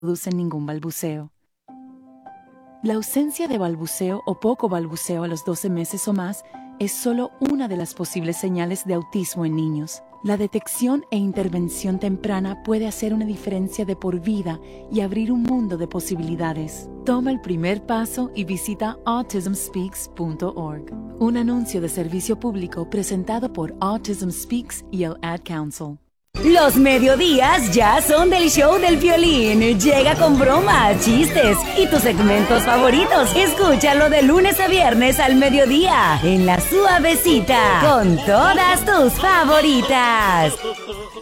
producen ningún balbuceo. La ausencia de balbuceo o poco balbuceo a los 12 meses o más es solo una de las posibles señales de autismo en niños. La detección e intervención temprana puede hacer una diferencia de por vida y abrir un mundo de posibilidades. Toma el primer paso y visita autismspeaks.org. Un anuncio de servicio público presentado por Autism Speaks y el Ad Council. Los mediodías ya son del show del violín. Llega con bromas, chistes y tus segmentos favoritos. Escúchalo de lunes a viernes al mediodía en La Suavecita con todas tus favoritas.